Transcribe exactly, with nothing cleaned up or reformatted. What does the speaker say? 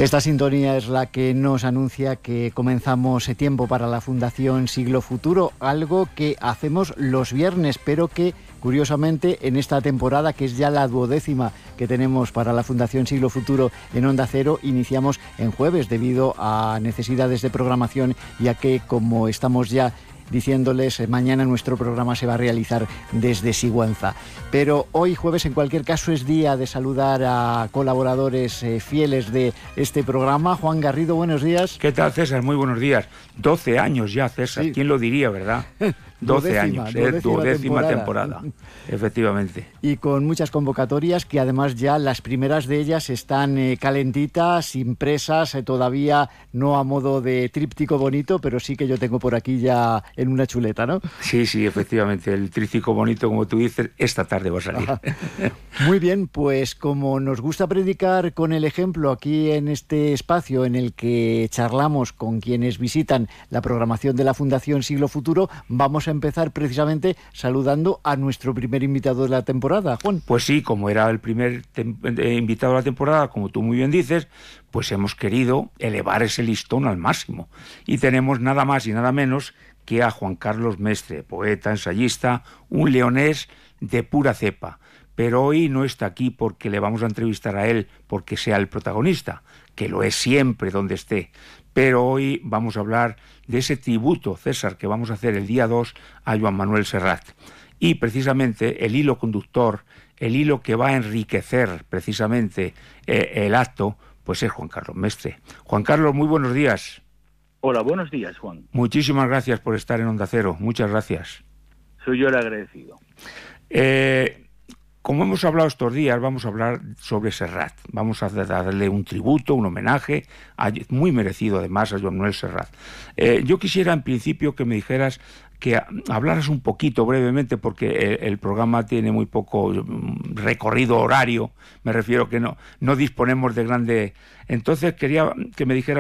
Esta sintonía es la que nos anuncia que comenzamos tiempo para la Fundación Siglo Futuro, algo que hacemos los viernes, pero que curiosamente en esta temporada, que es ya la duodécima que tenemos para la Fundación Siglo Futuro en Onda Cero, iniciamos en jueves debido a necesidades de programación, ya que como estamos ya diciéndoles, mañana nuestro programa se va a realizar desde Sigüenza. Pero hoy jueves, en cualquier caso, es día de saludar a colaboradores eh, fieles de este programa. Juan Garrido, buenos días. ¿Qué tal, César? Muy buenos días. doce años ya, César. Sí. ¿Quién lo diría, verdad? doce años, duodécima, eh, duodécima temporada. temporada, efectivamente. Y con muchas convocatorias que además ya las primeras de ellas están eh, calentitas, impresas, eh, todavía no a modo de tríptico bonito, pero sí que yo tengo por aquí ya en una chuleta, ¿no? Sí, sí, efectivamente, el tríptico bonito, como tú dices, esta tarde va a salir. Muy bien, pues como nos gusta predicar con el ejemplo aquí en este espacio en el que charlamos con quienes visitan la programación de la Fundación Siglo Futuro, vamos a empezar precisamente saludando a nuestro primer invitado de la temporada, Juan. Pues sí, como era el primer tem- invitado de la temporada, como tú muy bien dices, pues hemos querido elevar ese listón al máximo. Y tenemos nada más y nada menos que a Juan Carlos Mestre, poeta, ensayista, un leonés de pura cepa. Pero hoy no está aquí porque le vamos a entrevistar a él porque sea el protagonista, que lo es siempre donde esté. Pero hoy vamos a hablar de ese tributo, César, que vamos a hacer el día dos a Joan Manuel Serrat. Y precisamente el hilo conductor, el hilo que va a enriquecer precisamente eh, el acto, pues es Juan Carlos Mestre. Juan Carlos, muy buenos días. Hola, buenos días, Juan. Muchísimas gracias por estar en Onda Cero, muchas gracias. Soy yo el agradecido. Eh... Como hemos hablado estos días, vamos a hablar sobre Serrat. Vamos a darle un tributo, un homenaje, a, muy merecido además, a Joan Manuel Serrat. Eh, yo quisiera en principio que me dijeras, que hablaras un poquito brevemente, porque el, el programa tiene muy poco recorrido horario, me refiero que no, no disponemos de grande... Entonces quería que me dijeras